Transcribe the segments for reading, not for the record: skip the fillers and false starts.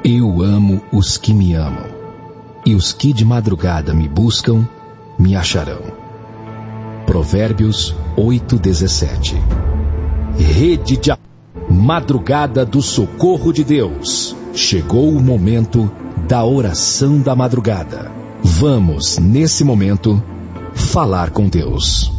Eu amo os que me amam, e os que de madrugada me buscam, me acharão. Provérbios 8:17. Rede de Madrugada do Socorro de Deus. Chegou o momento da oração da madrugada. Vamos, nesse momento, falar com Deus.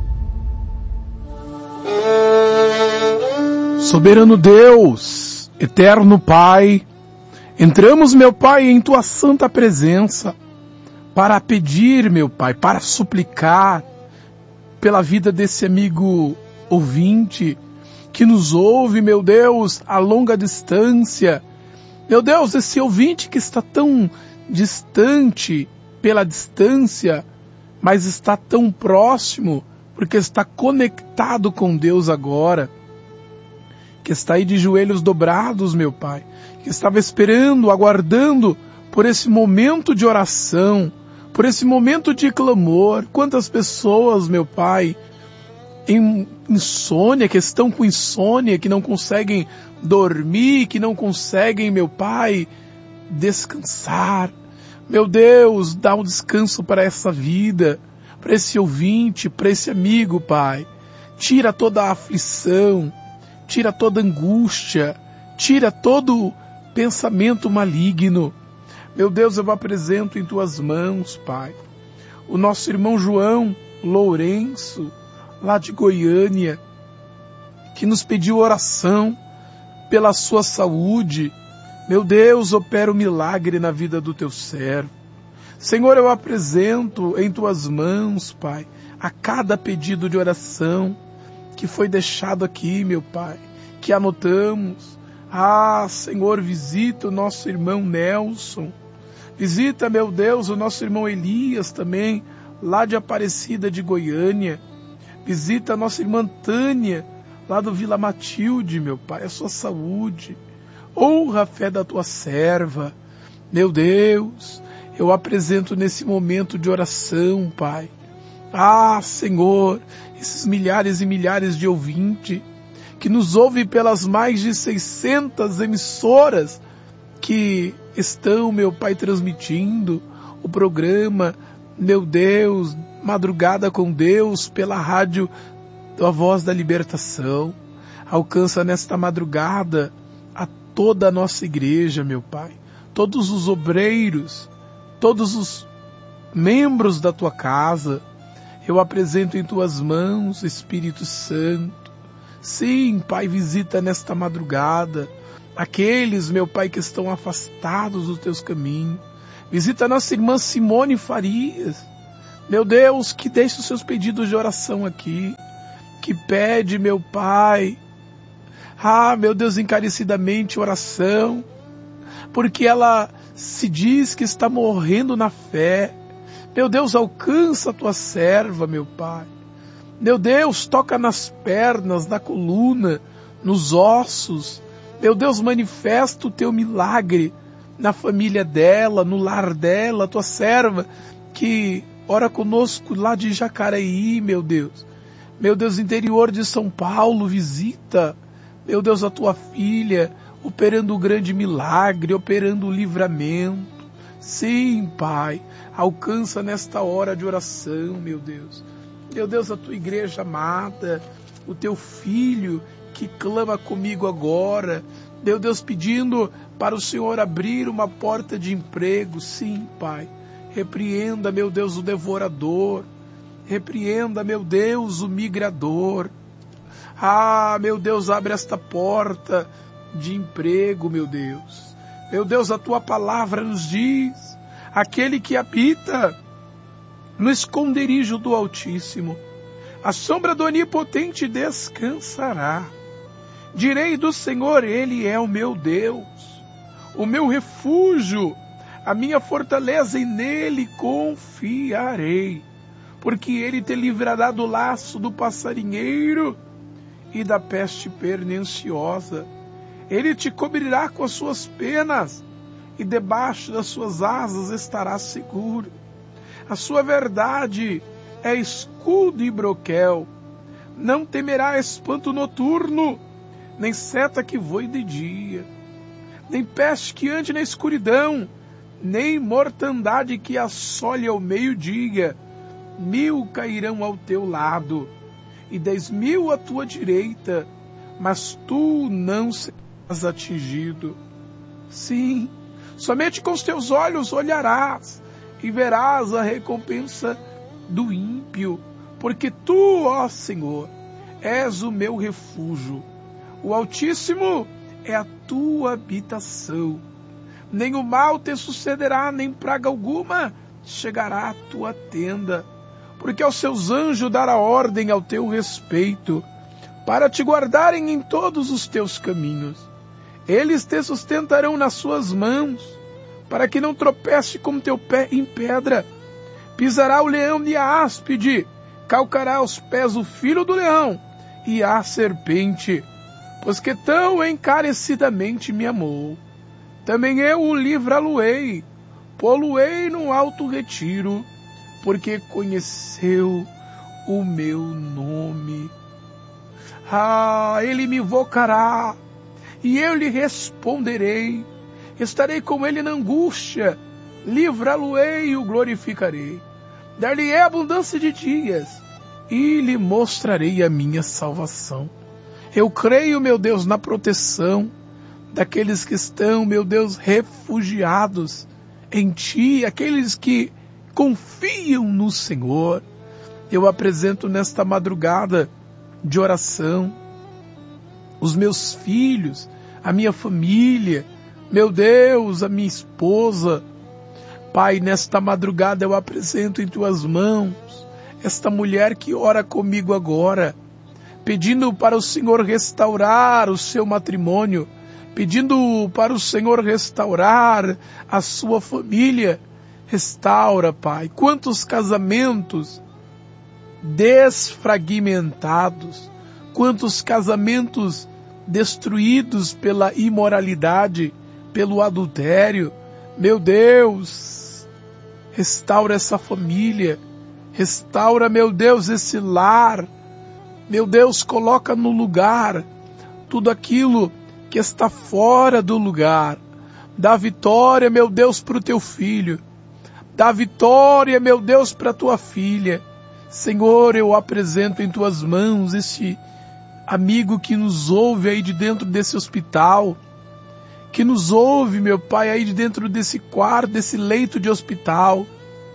Soberano Deus, eterno Pai, entramos, meu Pai, em Tua santa presença para pedir, meu Pai, para suplicar pela vida desse amigo ouvinte que nos ouve, meu Deus, a longa distância. Meu Deus, esse ouvinte que está tão distante pela distância, mas está tão próximo porque está conectado com Deus agora, que está aí de joelhos dobrados, meu Pai, que estava esperando, aguardando por esse momento de oração, por esse momento de clamor. Quantas pessoas, meu Pai, em insônia, que estão com insônia, que não conseguem dormir, que não conseguem, meu Pai, descansar. Meu Deus, dá um descanso para essa vida, para esse ouvinte, para esse amigo, Pai. Tira toda a aflição, tira toda a angústia, tira todo pensamento maligno. Meu Deus, eu apresento em Tuas mãos, Pai, o nosso irmão João Lourenço, lá de Goiânia, que nos pediu oração pela sua saúde. Meu Deus, opera o milagre na vida do Teu servo. Senhor, eu apresento em Tuas mãos, Pai, a cada pedido de oração que foi deixado aqui, meu Pai, que anotamos. Senhor, visita o nosso irmão Nelson. Visita, meu Deus, o nosso irmão Elias também, lá de Aparecida de Goiânia. Visita a nossa irmã Tânia, lá do Vila Matilde, meu Pai, a sua saúde. Honra a fé da Tua serva. Meu Deus, eu apresento nesse momento de oração, Pai. Senhor, esses milhares e milhares de ouvintes que nos ouvem pelas mais de 600 emissoras que estão, meu Pai, transmitindo o programa, meu Deus, Madrugada com Deus, pela rádio da Voz da Libertação. Alcança nesta madrugada a toda a nossa igreja, meu Pai, todos os obreiros, todos os membros da Tua casa. Eu apresento em Tuas mãos, Espírito Santo. Sim, Pai, visita nesta madrugada aqueles, meu Pai, que estão afastados dos Teus caminhos. Visita a nossa irmã Simone Farias. Meu Deus, que deixe os seus pedidos de oração aqui. Que pede, meu Pai, meu Deus, encarecidamente oração. Porque ela se diz que está morrendo na fé. Meu Deus, alcança a Tua serva, meu Pai. Meu Deus, toca nas pernas, na coluna, nos ossos. Meu Deus, manifesta o Teu milagre na família dela, no lar dela, Tua serva, que ora conosco lá de Jacareí, meu Deus. Meu Deus, interior de São Paulo, visita, meu Deus, a Tua filha, operando o grande milagre, operando o livramento. Sim, Pai, alcança nesta hora de oração, meu Deus. Meu Deus, a Tua igreja amada, o Teu filho que clama comigo agora, meu Deus, pedindo para o Senhor abrir uma porta de emprego. Sim, Pai, repreenda, meu Deus, o devorador, repreenda, meu Deus, o migrador. Meu Deus, abre esta porta de emprego, meu Deus. Meu Deus, a Tua palavra nos diz, aquele que habita no esconderijo do Altíssimo, a sombra do Onipotente descansará. Direi do Senhor, Ele é o meu Deus, o meu refúgio, a minha fortaleza, e nele confiarei. Porque Ele te livrará do laço do passarinheiro e da peste perniciosa. Ele te cobrirá com as suas penas, e debaixo das suas asas estarás seguro. A sua verdade é escudo e broquel. Não temerá espanto noturno, nem seta que voe de dia. nem peste que ande na escuridão, nem mortandade que assole ao meio-dia. 1000 cairão ao teu lado, e 10.000 à tua direita, mas tu não serás atingido. Sim, somente com os teus olhos olharás, e verás a recompensa do ímpio, porque tu, ó Senhor, és o meu refúgio. O Altíssimo é a tua habitação. Nem o mal te sucederá, nem praga alguma chegará à tua tenda, porque aos seus anjos dará ordem ao teu respeito, para te guardarem em todos os teus caminhos. Eles te sustentarão nas suas mãos, para que não tropece com teu pé em pedra. Pisará o leão e a áspide, calcará aos pés o filho do leão e a serpente, pois que tão encarecidamente me amou. Também eu o livrá-lo-ei, pô-lo-ei num alto retiro, porque conheceu o meu nome. Ele me invocará, e eu lhe responderei. Estarei com ele na angústia, livrá-lo-ei e o glorificarei. Dar-lhe-ei abundância de dias, e lhe mostrarei a minha salvação. Eu creio, meu Deus, na proteção daqueles que estão, meu Deus, refugiados em Ti, aqueles que confiam no Senhor. Eu apresento nesta madrugada de oração os meus filhos, a minha família, meu Deus, a minha esposa. Pai, nesta madrugada eu apresento em Tuas mãos esta mulher que ora comigo agora, pedindo para o Senhor restaurar o seu matrimônio, pedindo para o Senhor restaurar a sua família. Restaura, Pai. Quantos casamentos desfragmentados, quantos casamentos destruídos pela imoralidade, pelo adultério. Meu Deus, restaura essa família, restaura, meu Deus, esse lar. Meu Deus, coloca no lugar tudo aquilo que está fora do lugar. Dá vitória, meu Deus, para o teu filho. Dá vitória, meu Deus, para a tua filha. Senhor, eu apresento em tuas mãos este amigo que nos ouve aí de dentro desse hospital, que nos ouve, meu Pai, aí de dentro desse quarto, desse leito de hospital.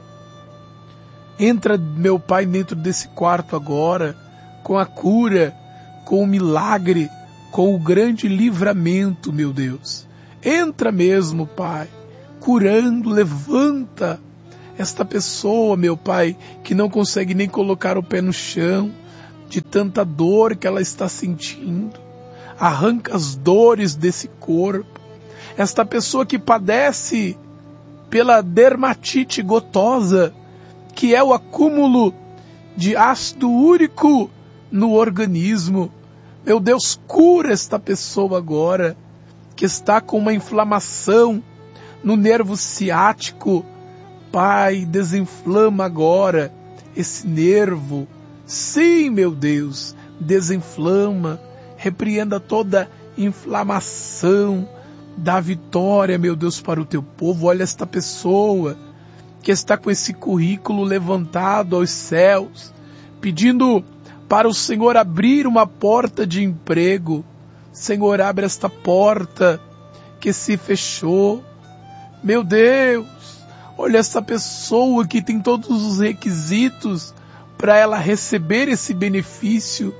Entra, meu Pai, dentro desse quarto agora, com a cura, com o milagre, com o grande livramento, meu Deus. Entra mesmo, Pai, curando, levanta esta pessoa, meu Pai, que não consegue nem colocar o pé no chão, de tanta dor que ela está sentindo. Arranca as dores desse corpo. Esta pessoa que padece pela dermatite gotosa, que é o acúmulo de ácido úrico no organismo. Meu Deus, cura esta pessoa agora, que está com uma inflamação no nervo ciático. Pai, desinflama agora esse nervo. Sim, meu Deus, desinflama, repreenda toda inflamação, dá vitória, meu Deus, para o teu povo. Olha esta pessoa que está com esse currículo levantado aos céus, pedindo para o Senhor abrir uma porta de emprego. Senhor, abre esta porta que se fechou. Meu Deus, olha essa pessoa que tem todos os requisitos para ela receber esse benefício.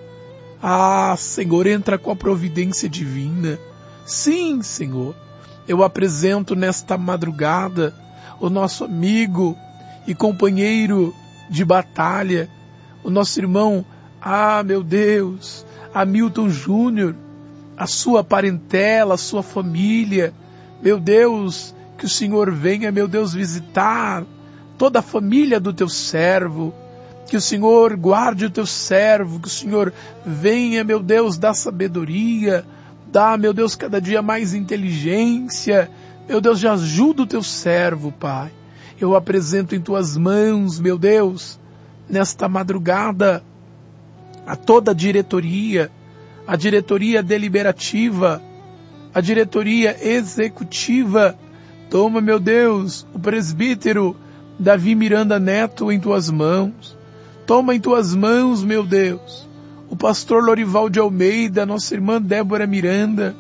Senhor, entra com a providência divina. Sim, Senhor, eu apresento nesta madrugada o nosso amigo e companheiro de batalha, o nosso irmão, meu Deus, Hamilton Júnior, a sua parentela, a sua família. Meu Deus, que o Senhor venha, meu Deus, visitar toda a família do teu servo, que o Senhor guarde o teu servo, que o Senhor venha, meu Deus, dar sabedoria, dá, meu Deus, cada dia mais inteligência. Meu Deus, já ajuda o teu servo, Pai. Eu apresento em tuas mãos, meu Deus, nesta madrugada, a toda a diretoria deliberativa a diretoria executiva. Toma, meu Deus, o presbítero Davi Miranda Neto em tuas mãos. Toma em tuas mãos, meu Deus, o pastor Lorival de Almeida, a nossa irmã Débora Miranda,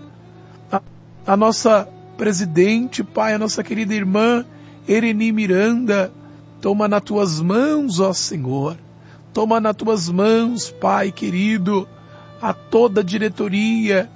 a nossa presidente, Pai, a nossa querida irmã Ereni Miranda. Toma nas tuas mãos, ó Senhor. Toma nas tuas mãos, Pai querido, a toda a diretoria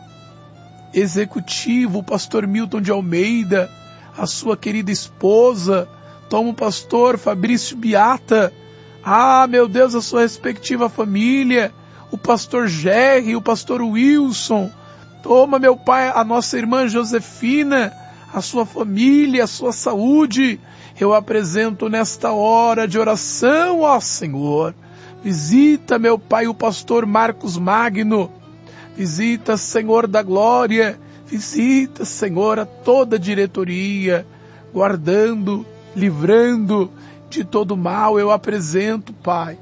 executiva, o pastor Milton de Almeida, a sua querida esposa. Toma o pastor Fabrício Beata, meu Deus, a sua respectiva família, o pastor Jerry, o pastor Wilson. Toma, meu Pai, a nossa irmã Josefina, a sua família, a sua saúde. Eu apresento nesta hora de oração, ó Senhor. Visita, meu Pai, o pastor Marcos Magno. Visita, Senhor da glória. Visita, Senhor, a toda a diretoria, guardando, livrando de todo mal. Eu apresento, Pai,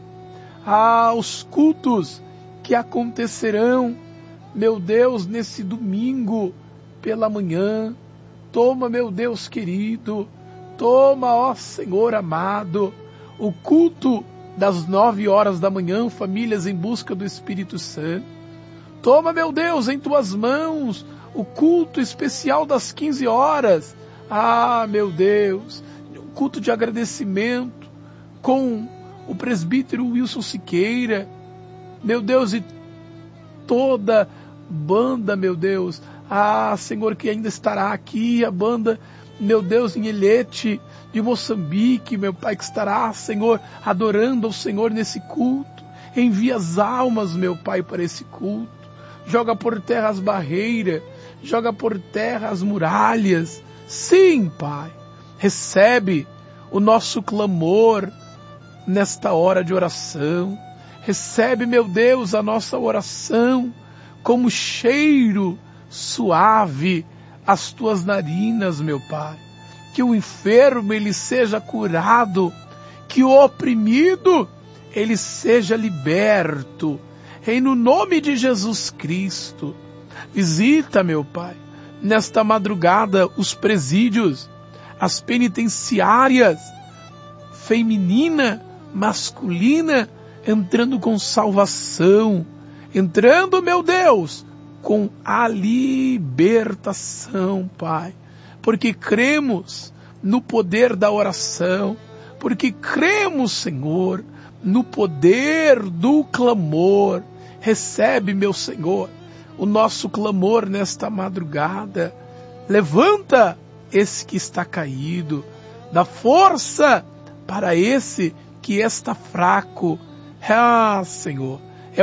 os cultos que acontecerão, meu Deus, nesse domingo pela manhã. Toma, meu Deus querido, toma, ó Senhor amado, o culto das 9 horas da manhã, famílias em busca do Espírito Santo. Toma, meu Deus, em tuas mãos, o culto especial das 15 horas. Meu Deus, o culto de agradecimento com o presbítero Wilson Siqueira, meu Deus, e toda banda, meu Deus, Senhor, que ainda estará aqui, a banda, meu Deus, em Ilhete, de Moçambique, meu Pai, que estará, Senhor, adorando ao Senhor nesse culto. Envia as almas, meu Pai, para esse culto. Joga por terra as barreiras, joga por terra as muralhas. Sim, Pai, recebe o nosso clamor nesta hora de oração. Recebe, meu Deus, a nossa oração como cheiro suave às tuas narinas, meu Pai. Que o enfermo ele seja curado, que o oprimido ele seja liberto. E no nome de Jesus Cristo, visita, meu Pai, nesta madrugada os presídios, as penitenciárias, feminina, masculina, entrando com salvação, entrando, meu Deus, com a libertação, Pai, porque cremos no poder da oração, porque cremos, Senhor, no poder do clamor. Recebe, meu Senhor, o nosso clamor nesta madrugada. Levanta esse que está caído, dá força para esse que está fraco. Senhor,